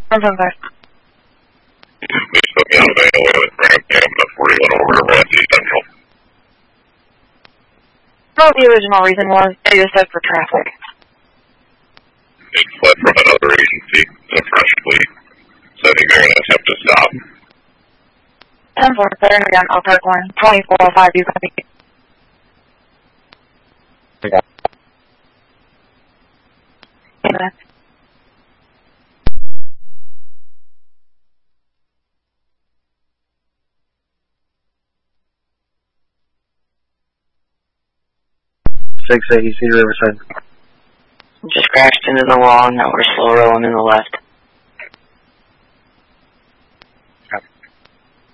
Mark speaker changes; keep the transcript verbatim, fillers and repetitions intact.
Speaker 1: one seven five.
Speaker 2: Please put me on the manual with ramp cam to forty-one over to Ramsey Central.
Speaker 1: What the original reason was, they just said for traffic.
Speaker 2: It fled from another agency, a fresh fleet. So I think they're going to attempt to stop.
Speaker 1: ten four, they're again, I'll park one. twenty-four oh five, you copy.
Speaker 3: Okay.
Speaker 1: Yeah.
Speaker 3: six eighty C Riverside.
Speaker 4: Just crashed into the wall and now we're slow rolling in the left.